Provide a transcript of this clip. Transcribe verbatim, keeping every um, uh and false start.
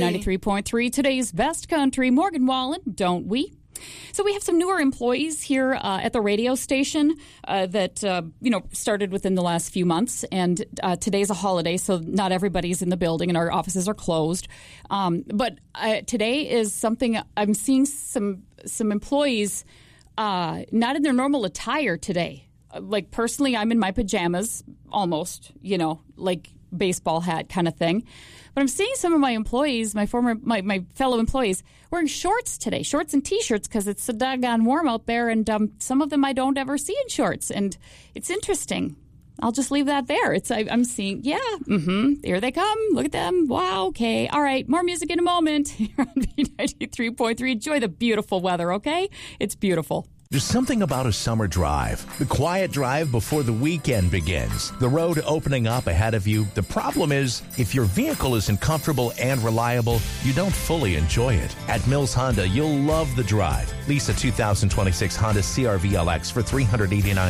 ninety-three point three, today's best country. Morgan Wallen, don't we? So we have some newer employees here uh, at the radio station uh, that, uh, you know, started within the last few months. And uh, today's a holiday, so not everybody's in the building and our offices are closed. Um, but uh, today is something I'm seeing some some employees uh, not in their normal attire today. Like, personally, I'm in my pajamas almost, you know, like baseball hat kind of thing. But I'm seeing some of my employees, my former, my, my fellow employees, wearing shorts today, shorts and T-shirts, because it's so doggone warm out there, and um, some of them I don't ever see in shorts, and it's interesting. I'll just leave that there. It's I, I'm seeing, yeah, mm-hmm, here they come. Look at them. Wow, okay. All right, more music in a moment here on B ninety-three point three. Enjoy the beautiful weather, okay? It's beautiful. There's something about a summer drive, the quiet drive before the weekend begins, the road opening up ahead of you. The problem is, if your vehicle isn't comfortable and reliable, you don't fully enjoy it. At Mills Honda, you'll love the drive. Lease a two thousand twenty-six Honda C R V L X for three hundred eighty-nine dollars